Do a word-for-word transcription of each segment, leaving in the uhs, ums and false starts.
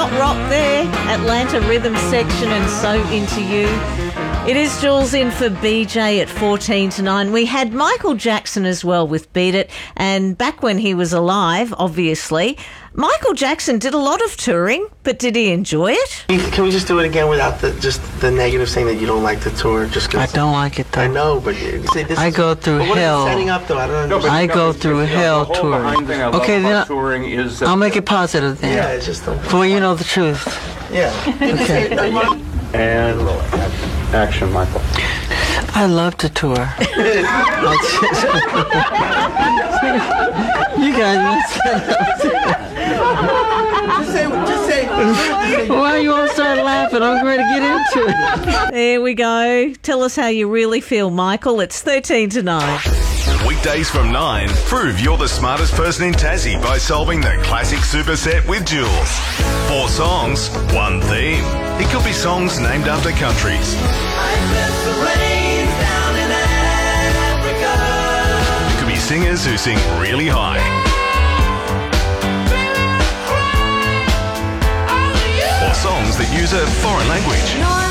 Yacht Rock there, Atlanta Rhythm Section and So Into You. It is Jules in for B J at fourteen to nine. We had Michael Jackson as well with Beat It, and back when he was alive, obviously. Michael Jackson did a lot of touring, but did he enjoy it? Can we just do it again without the just the negative saying that you don't like the tour? Just I don't like it though. I know, but you say this I is, go through but what hell. Is it setting up though? I don't understand. I go through hell the touring. behind thing I love Okay, about then touring is that I'll make it positive then. Yeah, it's just the. For you know the truth. Yeah. Okay. and action, Michael. I love to tour. You guys. Just say, just say. Why you all start laughing? I'm going to get into it. There we go. Tell us how you really feel, Michael. It's thirteen to nine. Weekdays from nine, prove you're the smartest person in Tassie by solving the classic superset with Jules. Four songs, one theme. It could be songs named after countries. It could be singers who sing really high. Or songs that use a foreign language.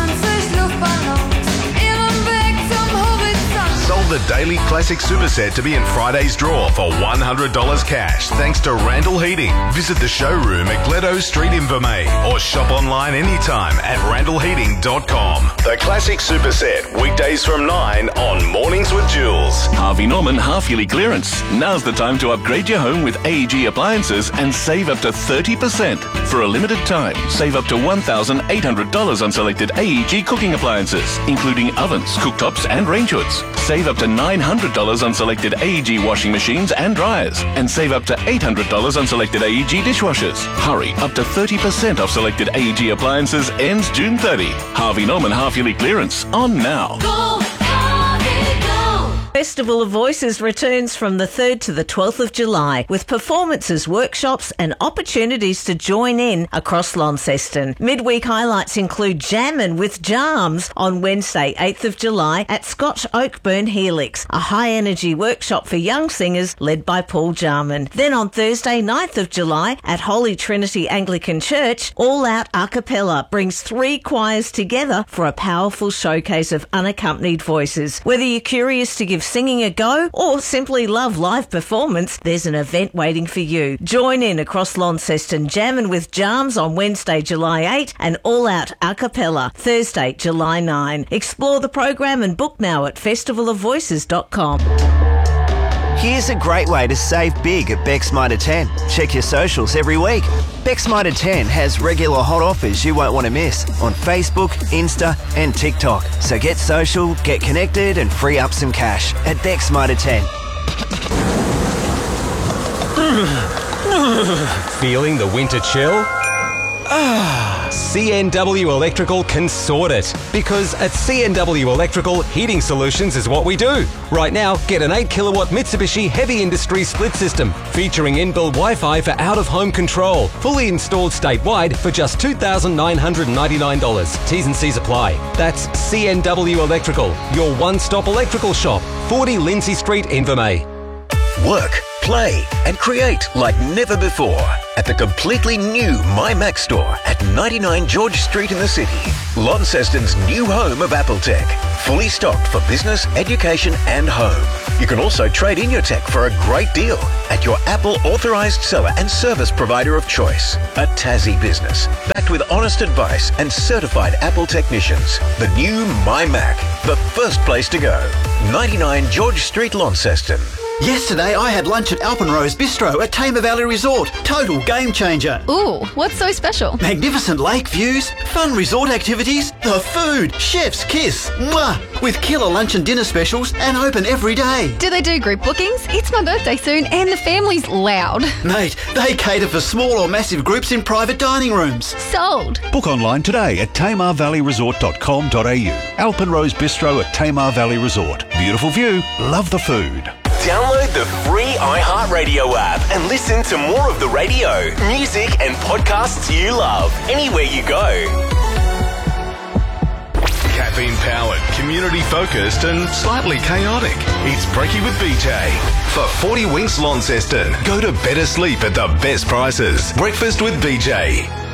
Solve the daily classic superset to be in Friday's draw for one hundred dollars cash thanks to Randall Heating. Visit the showroom at Gledo Street in Vermey or shop online anytime at randall heating dot com. The classic superset, weekdays from nine on Mornings with Jules. Harvey Norman half-yearly clearance. Now's the time to upgrade your home with A E G appliances and save up to thirty percent. For a limited time, save up to one thousand eight hundred dollars on selected A E G cooking appliances, including ovens, cooktops and range hoods. Save up to nine hundred dollars on selected A E G washing machines and dryers, and save up to eight hundred dollars on selected A E G dishwashers. Hurry, up to thirty percent off selected A E G appliances ends June thirtieth. Harvey Norman half-yearly clearance on now. Go, Harvey, go! Festival of Voices returns from the third to the twelfth of July with performances, workshops and opportunities to join in across Launceston. Midweek highlights include Jammin' with Jarms on Wednesday, eighth of July at Scotch Oakburn Helix, a high-energy workshop for young singers led by Paul Jarman. Then on Thursday, ninth of July at Holy Trinity Anglican Church, All Out A Cappella brings three choirs together for a powerful showcase of unaccompanied voices. Whether you're curious to give singing a go or simply love live performance, there's an event waiting for you. Join in across Launceston, Jammin' with Jarms on Wednesday, July eighth and All Out A Cappella Thursday, July ninth. Explore the program and book now at festival of voices dot com. Here's a great way to save big at Beck's Mitre ten. Check your socials every week. Beck's Mitre ten has regular hot offers you won't want to miss on Facebook, Insta and TikTok. So get social, get connected and free up some cash at Beck's Mitre ten. Feeling the winter chill? Ah, C N W Electrical can sort it. Because at C N W Electrical, heating solutions is what we do. Right now, get an eight kilowatt Mitsubishi Heavy Industry split system featuring inbuilt Wi-Fi for out-of-home control. Fully installed statewide for just two thousand nine hundred ninety-nine dollars. T's and C's apply. That's C N W Electrical, your one-stop electrical shop. forty Lindsay Street in Vermey. Work, play and create like never before at the completely new MyMac store at ninety-nine George Street in the city. Launceston's new home of Apple Tech. Fully stocked for business, education and home. You can also trade in your tech for a great deal at your Apple authorised seller and service provider of choice. A Tassie business, backed with honest advice and certified Apple technicians. The new MyMac, the first place to go. ninety-nine George Street, Launceston. Yesterday I had lunch at Alpenrose Bistro at Tamar Valley Resort. Total game changer. Ooh, what's so special? Magnificent lake views, fun resort activities, the food, chef's kiss. Mwah! With killer lunch and dinner specials and open every day. Do they do group bookings? It's my birthday soon and the family's loud. Mate, they cater for small or massive groups in private dining rooms. Sold. Book online today at tamar valley resort dot com dot a u. Alpenrose Bistro at Tamar Valley Resort. Beautiful view, love the food. Download the free iHeartRadio app and listen to more of the radio, music and podcasts you love anywhere you go. Caffeine powered, community focused and slightly chaotic. It's Brekkie with B J. For forty winks Launceston, go to better sleep at the best prices. Breakfast with B J.